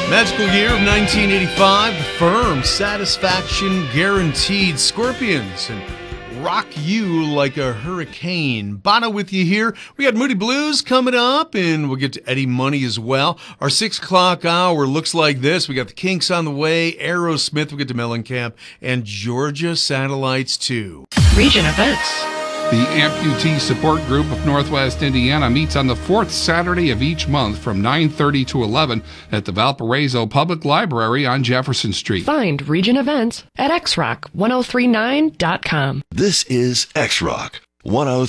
Magical year of 1985, firm satisfaction guaranteed. Scorpions and rock you like a hurricane. Bono with you here. We got Moody Blues coming up, and we'll get to Eddie Money as well. Our 6 o'clock hour looks like this. We got the Kinks on the way, Aerosmith, we'll get to Mellencamp, and Georgia Satellites too. Region events. The Amputee Support Group of Northwest Indiana meets on the 4th Saturday of each month from 9:30 to 11 at the Valparaiso Public Library on Jefferson Street. Find region events at xrock1039.com. This is X-Rock 1039.